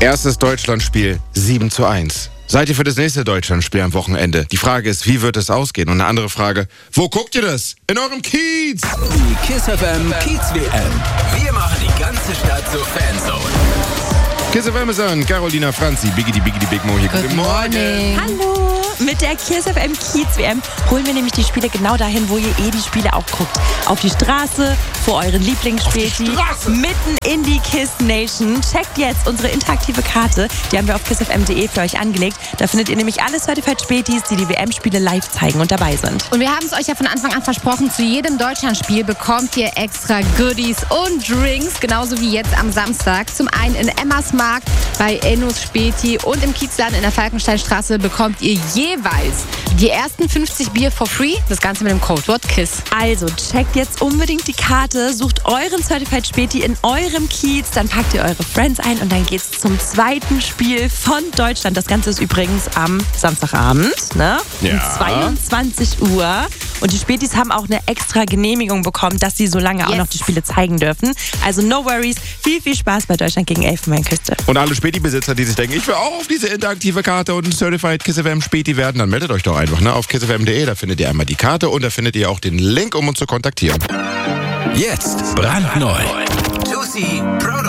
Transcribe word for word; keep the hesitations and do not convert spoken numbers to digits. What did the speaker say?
Erstes Deutschlandspiel sieben zu eins. Seid ihr für das nächste Deutschlandspiel am Wochenende? Die Frage ist, wie wird es ausgehen? Und eine andere Frage, wo guckt ihr das? In eurem Kiez! Die Kiss F M Kiez W M. Wir machen die ganze Stadt zur Fanzone. Kiss F M ist an, Carolina Franzi, Biggie die Biggie die Big Mo hier. Guten Morgen. Hallo! Mit der Kiss F M Kiez W M holen wir nämlich die Spiele genau dahin, wo ihr eh die Spiele auch guckt. Auf die Straße, vor euren Lieblingsspäti, mitten in die Kiss Nation. Checkt jetzt unsere interaktive Karte, die haben wir auf kiss f m punkt d e für euch angelegt. Da findet ihr nämlich alle Certified Spätis, die die W M-Spiele live zeigen und dabei sind. Und wir haben es euch ja von Anfang an versprochen, zu jedem Deutschlandspiel bekommt ihr extra Goodies und Drinks, genauso wie jetzt am Samstag. Zum einen in Emmersmarkt bei Ennos Späti und im Kiezladen in der Falkensteinstraße bekommt ihr jeweils die ersten fünfzig Bier for free. Das Ganze mit dem Codewort KISS. Also checkt jetzt unbedingt die Karte, sucht euren Certified Späti in eurem Kiez, dann packt ihr eure Friends ein und dann geht's zum zweiten Spiel von Deutschland. Das Ganze ist übrigens am Samstagabend, ne? Ja. Um zweiundzwanzig Uhr. Und die Spätis haben auch eine extra Genehmigung bekommen, dass sie so lange Yes. auch noch die Spiele zeigen dürfen. Also no worries, viel, viel Spaß bei Deutschland gegen Elfenbeinküste. Und alle Späti-Besitzer, die sich denken, ich will auch auf diese interaktive Karte und ein Certified Kiss F M Späti werden, dann meldet euch doch einfach ne, auf kiss f m punkt d e. Da findet ihr einmal die Karte und da findet ihr auch den Link, um uns zu kontaktieren. Jetzt brandneu. Juicy Product